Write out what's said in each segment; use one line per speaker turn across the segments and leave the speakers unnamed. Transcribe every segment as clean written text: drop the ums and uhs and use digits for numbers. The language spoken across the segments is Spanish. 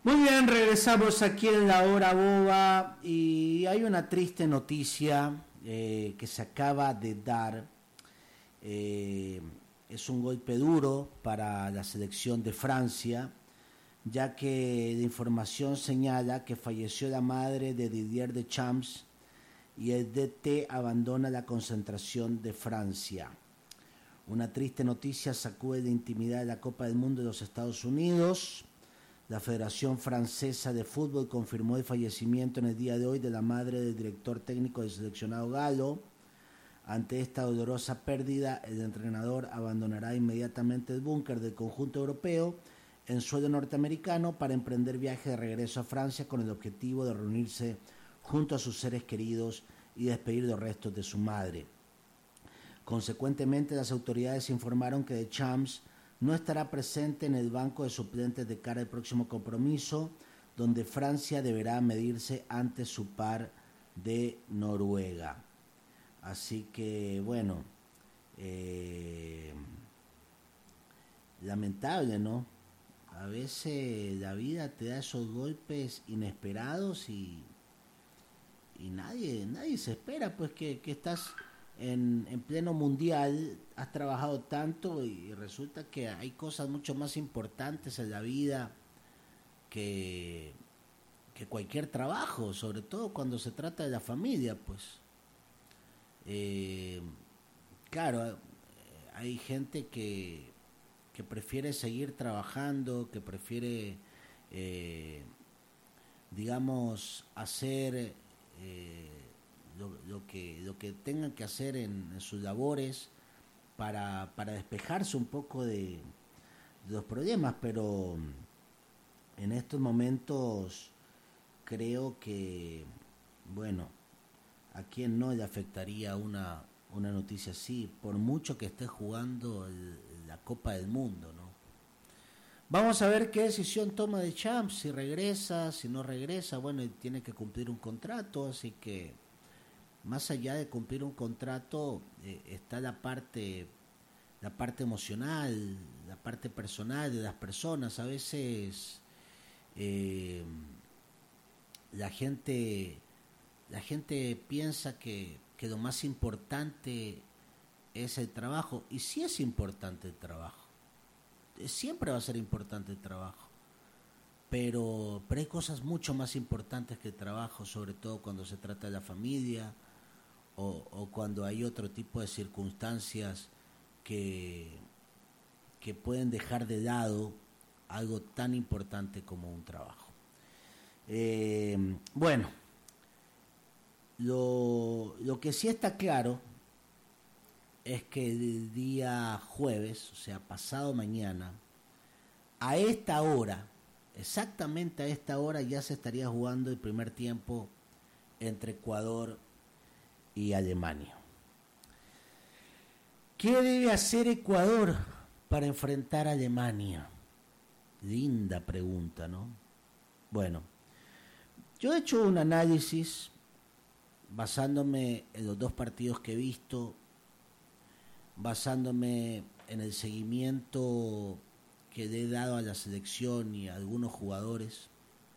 Muy bien, regresamos aquí en la hora boba y hay una triste noticia que se acaba de dar. Es un golpe duro para la selección de Francia, ya que la información señala que falleció la madre de Didier Deschamps y el DT abandona la concentración de Francia. Una triste noticia sacude la intimidad de la Copa del Mundo de los Estados Unidos. La Federación Francesa de Fútbol confirmó el fallecimiento en el día de hoy de la madre del director técnico del seleccionado galo. Ante esta dolorosa pérdida, el entrenador abandonará inmediatamente el búnker del conjunto europeo en suelo norteamericano para emprender viaje de regreso a Francia con el objetivo de reunirse junto a sus seres queridos y despedir los restos de su madre. Consecuentemente, las autoridades informaron que Deschamps no estará presente en el banco de suplentes de cara al próximo compromiso, donde Francia deberá medirse ante su par de Noruega. Así que, bueno, lamentable, ¿no? A veces la vida te da esos golpes inesperados y nadie se espera, pues, que estás en pleno mundial, has trabajado tanto y resulta que hay cosas mucho más importantes en la vida que cualquier trabajo, sobre todo cuando se trata de la familia, pues. Claro, hay gente que prefiere seguir trabajando, que prefiere, digamos, hacer lo que tengan que hacer en sus labores para despejarse un poco de los problemas, pero en estos momentos creo que, bueno, a quién no le afectaría una noticia así, por mucho que esté jugando la Copa del Mundo, ¿no? Vamos a ver qué decisión toma Deschamps, si regresa, si no regresa. Bueno, él tiene que cumplir un contrato, así que más allá de cumplir un contrato está la parte emocional, la parte personal de las personas. A veces la gente piensa que lo más importante es el trabajo, y sí es importante el trabajo, siempre va a ser importante el trabajo, pero hay cosas mucho más importantes que el trabajo, sobre todo cuando se trata de la familia o cuando hay otro tipo de circunstancias que pueden dejar de lado algo tan importante como un trabajo. Bueno, lo que sí está claro es que el día jueves, o sea, pasado mañana, a esta hora, exactamente a esta hora, ya se estaría jugando el primer tiempo entre Ecuador y Alemania. ¿Qué debe hacer Ecuador para enfrentar a Alemania? Linda pregunta, ¿no? Bueno, yo he hecho un análisis basándome en los dos partidos que he visto, basándome en el seguimiento que le he dado a la selección y a algunos jugadores,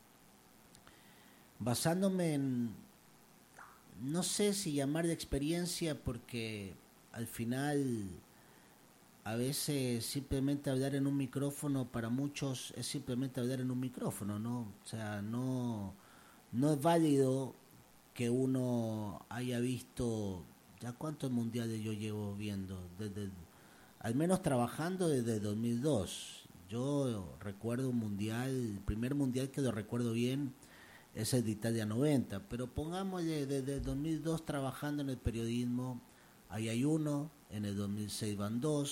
basándome en, no sé si llamar de experiencia, porque al final a veces simplemente hablar en un micrófono para muchos es simplemente hablar en un micrófono, ¿no? O sea, no es válido que uno haya visto, ya cuántos mundiales yo llevo viendo, al menos trabajando desde 2002. Yo recuerdo un mundial, el primer mundial que lo recuerdo bien es el de Italia 90, pero pongámosle desde 2002 trabajando en el periodismo, ahí hay uno, en el 2006 van dos,